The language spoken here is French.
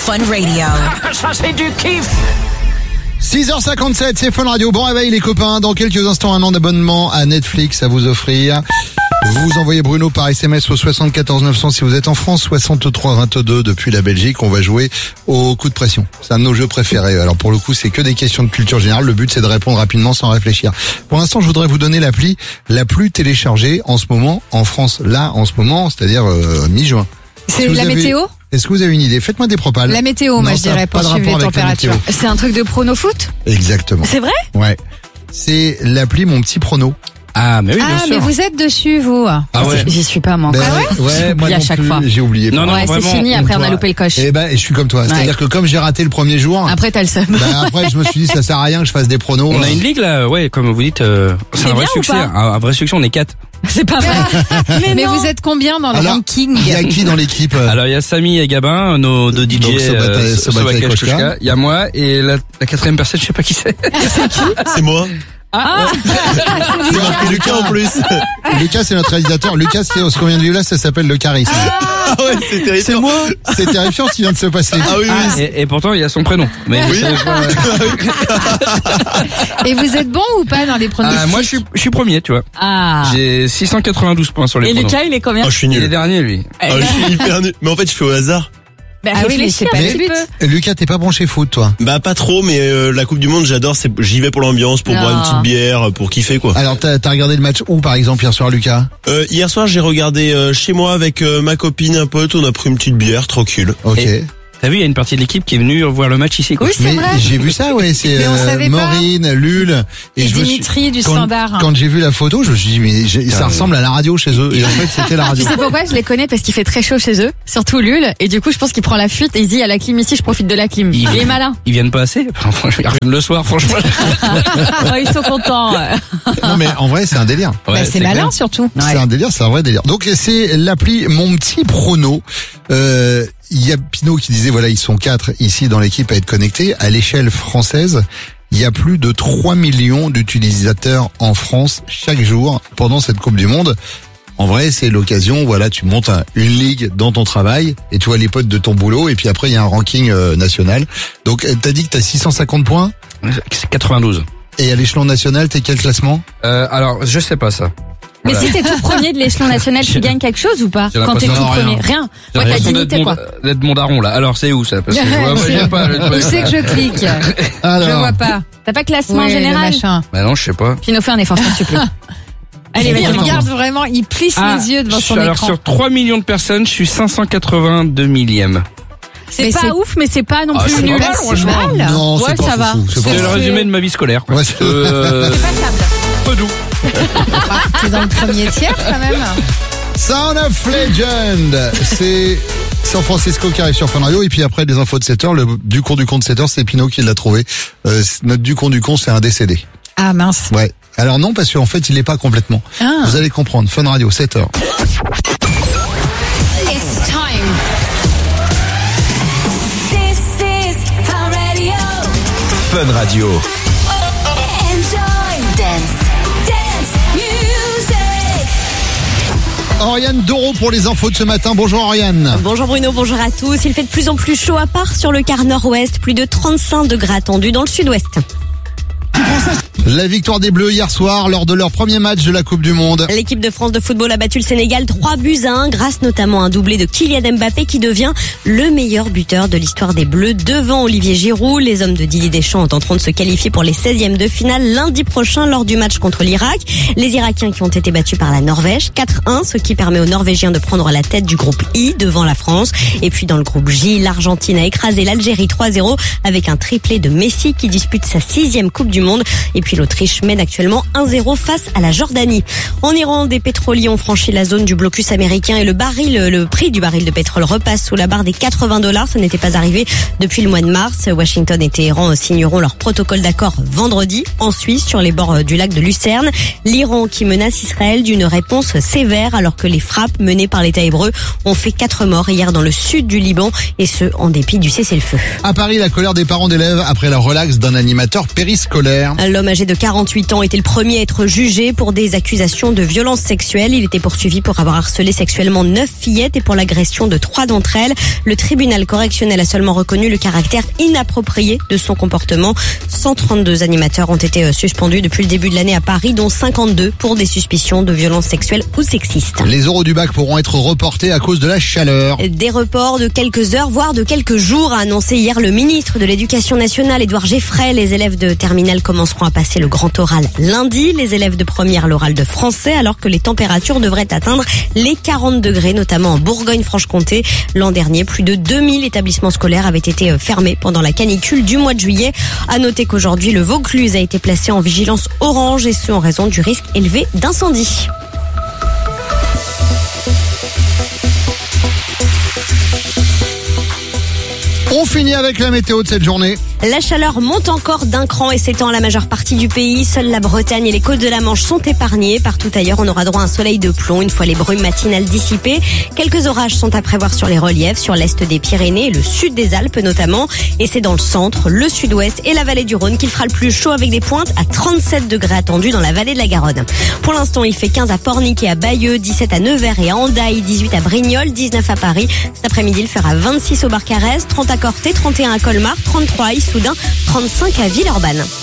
Fun Radio. Ça c'est du kiff. 6h57, c'est Fun Radio. Bon réveil les copains. Dans quelques instants, un an d'abonnement à Netflix à vous offrir. Vous envoyez Bruno par SMS au 74 900 si vous êtes en France, 63 22 depuis la Belgique. On va jouer au coup de pression. C'est un de nos jeux préférés. Alors pour le coup, c'est que des questions de culture générale. Le but, c'est de répondre rapidement sans réfléchir. Pour l'instant, je voudrais vous donner l'appli la plus téléchargée en ce moment en France. Là, en ce moment, c'est-à-dire mi-juin. C'est la météo ? Est-ce que vous avez une idée? Faites-moi des propales. La météo, Non, moi je ça a dirais, pas pour de suivre les rapport avec la températures. météo. C'est un truc de prono foot ? Exactement. C'est vrai ? Ouais. C'est l'appli Mon Petit Prono. Ah, mais oui, bien Ah, sûr. mais vous êtes dessus, vous. Ah ouais. J'y suis pas, moi. Ben, J'oublie moi à non chaque plus, fois. j'ai oublié. Non, non, Ouais, c'est vraiment, fini, après on a toi. loupé le coche. Eh ben, je suis comme toi. C'est-à-dire que comme j'ai raté le premier jour, Après, t'as le seum. après je me suis dit ça sert à rien que je fasse des pronos. On a une ligue là, ouais, comme vous dites, c'est un vrai bien ou succès. pas Un vrai succès, on est 4. C'est pas vrai. Mais vous êtes combien dans le Alors, ranking ? il y a qui dans l'équipe? Alors il y a Samy et Gabin, nos deux DJ, Donc, Sobata et Koshka. Koshka. Il y a moi et la quatrième personne, je sais pas qui c'est. C'est moi. Ah, C'est marqué Lucas en plus. Lucas, c'est notre réalisateur. Lucas, ce qu'on vient de vivre là, ça s'appelle le charisme. Ah ouais, c'est terrifiant. C'est moi. C'est terrifiant ce qui vient de se passer. Ah oui, oui. Et pourtant il y a son prénom. Mais Oui. et vous êtes bon ou pas dans les pronostics ? moi je suis premier, tu vois. Ah. J'ai 692 points sur les Et pronos. Lucas, il est combien ? Oh, je suis Il est nul. dernier lui. Oh, je suis hyper nul. Mais en fait, je fais au hasard. Ah oui, mais c'est pas Mais- le but. Lucas, t'es pas branché foot, toi. Bah pas trop, mais la Coupe du Monde, j'adore. J'y vais pour l'ambiance, pour Non. boire une petite bière, pour kiffer quoi. Alors, t'as regardé le match où, par exemple, hier soir, Lucas? Hier soir, j'ai regardé chez moi avec ma copine, un pote. On a pris une petite bière, tranquille. Ok. Et- T'as vu, il y a une partie de l'équipe qui est venue voir le match ici, quoi. Oui, c'est Mais vrai. j'ai vu ça, ouais. C'est Mais on savait pas. Maureen, Lul Et je me suis- Dimitri du quand, Standard. Quand j'ai vu la photo, je me suis dit, mais ça ressemble à la radio chez eux. Et en fait, c'était la Tu radio. sais pourquoi je les connais? Parce qu'il fait très chaud chez eux, surtout Lul, et du coup je pense qu'il prend la fuite et il dit il y a la clim ici, je profite de la clim. Il est malin. Ils viennent pas assez. Enfin, ils reviennent le soir, franchement. Ils sont contents. Non, mais en vrai, c'est un délire. Ouais, c'est malin clair. surtout. C'est un délire, c'est un vrai délire. Donc c'est l'appli Mon Petit Prono. Il y a Pinot qui disait voilà, ils sont 4 ici dans l'équipe à être connectés. À l'échelle française, il y a plus de 3 millions d'utilisateurs en France chaque jour pendant cette Coupe du Monde. En vrai, c'est l'occasion, voilà, tu montes une ligue dans ton travail et tu vois les potes de ton boulot et puis après il y a un ranking national. Donc t'as dit que t'as 650 points C'est 92. et à l'échelon national, t'es quel classement? Alors, je sais pas ça. Mais Voilà. si t'es tout premier de l'échelon national, tu gagnes quelque chose ou pas? J'ai Quand t'es tout l'impression- premier? Non, Rien. J'ai Ouais, ta l'impression dignité quoi. d'être mon daron là. Alors c'est où ça? Parce que je vois, moi, j'ai pas le Où truc. c'est que je clique? Je vois pas. T'as pas classement général? Bah non, je sais pas. Pinot, fais un effort, s'il te plaît. Allez, vas-y, il attends. regarde vraiment, il plisse les yeux devant je son suis- alors écran. sur 3 millions de personnes, je suis 582 millième. C'est Mais pas c'est- ouf, mais c'est pas non Ah, plus c'est nul. pas mal, franchement. Non, Ouais, c'est pas ça va. foufou, c'est pas C'est le foufou. résumé de ma vie scolaire, quoi. Ouais, C'est passable. Peu doux. T'es dans le premier tiers quand même. Sound of Legend, c'est San Francisco qui arrive sur Fun Radio et puis après des infos de 7h, le du con de 7h, c'est Pinot qui l'a trouvé. Notre du con, c'est un décédé. Ah mince. Ouais. Alors non, parce qu'en fait, il est pas complètement. Ah. Vous allez comprendre. Fun Radio, 7h. It's time. This is Fun Radio. Fun Radio. Enjoy dance music. Oriane Doro pour les infos de ce matin. Bonjour Oriane. Bonjour Bruno, bonjour à tous. Il fait de plus en plus chaud à part sur le quart nord-ouest. Plus de 35 degrés attendus dans le sud-ouest. La victoire des Bleus hier soir lors de leur premier match de la Coupe du Monde. L'équipe de France de football a battu le Sénégal 3-1 grâce notamment à un doublé de Kylian Mbappé qui devient le meilleur buteur de l'histoire des Bleus devant Olivier Giroud. Les hommes de Didier Deschamps tenteront de se qualifier pour les 16e de finale lundi prochain lors du match contre l'Irak. Les Irakiens qui ont été battus par la Norvège 4-1, ce qui permet aux Norvégiens de prendre la tête du groupe I devant la France. Et puis dans le groupe J, l'Argentine a écrasé l'Algérie 3-0 avec un triplé de Messi qui dispute sa 6e Coupe du Monde. Et puis l'Autriche mène actuellement 1-0 face à la Jordanie. En Iran, des pétroliers ont franchi la zone du blocus américain et le prix du baril de pétrole repasse sous la barre des $80. Ça n'était pas arrivé depuis le mois de mars. Washington et Téhéran signeront leur protocole d'accord vendredi en Suisse sur les bords du lac de Lucerne. L'Iran qui menace Israël d'une réponse sévère alors que les frappes menées par l'État hébreu ont fait 4 morts hier dans le sud du Liban et ce en dépit du cessez-le-feu. À Paris, la colère des parents d'élèves après la relaxe d'un animateur périscolaire. scolaire. L'homme âgé de 48 ans était le premier à être jugé pour des accusations de violences sexuelles. Il était poursuivi pour avoir harcelé sexuellement 9 fillettes et pour l'agression de 3 d'entre elles. Le tribunal correctionnel a seulement reconnu le caractère inapproprié de son comportement. 132 animateurs ont été suspendus depuis le début de l'année à Paris, dont 52 pour des suspicions de violences sexuelles ou sexistes. Les oraux du bac pourront être reportés à cause de la chaleur. Des reports de quelques heures, voire de quelques jours, a annoncé hier le ministre de l'Éducation nationale, Édouard Geffray. Les élèves de terminale commenceront à passer le grand oral lundi. Les élèves de première, l'oral de français, alors que les températures devraient atteindre les 40 degrés, notamment en Bourgogne-Franche-Comté. L'an dernier, plus de 2000 établissements scolaires avaient été fermés pendant la canicule du mois de juillet. À noter qu'aujourd'hui, le Vaucluse a été placé en vigilance orange, et ce en raison du risque élevé d'incendie. On finit avec la météo de cette journée. La chaleur monte encore d'un cran et s'étend à la majeure partie du pays. Seule la Bretagne et les côtes de la Manche sont épargnées. Partout ailleurs, on aura droit à un soleil de plomb une fois les brumes matinales dissipées. Quelques orages sont à prévoir sur les reliefs, sur l'est des Pyrénées et le sud des Alpes notamment. Et c'est dans le centre, le sud-ouest et la vallée du Rhône qu'il fera le plus chaud, avec des pointes à 37 degrés attendus dans la vallée de la Garonne. Pour l'instant, il fait 15 à Pornic et à Bayeux, 17 à Nevers et à Hendaye, 18 à Brignoles, 19 à Paris. Cet après-midi, il fera 26 au Barcarès, 30 à Corté, 31 à Colmar, 33 à Issoudun, 35 à Villeurbanne.